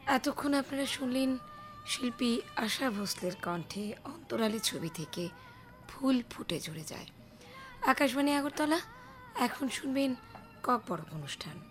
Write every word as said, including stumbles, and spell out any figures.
এতক্ষণ আপনারা শুনলেন শিল্পী আশা ভোসলের কণ্ঠে অন্তরালে ছবি থেকে ফুল ফুটে ঝরে যায়। আকাশবাণী আগরতলা, এখন শুনবেন কক পরব অনুষ্ঠান।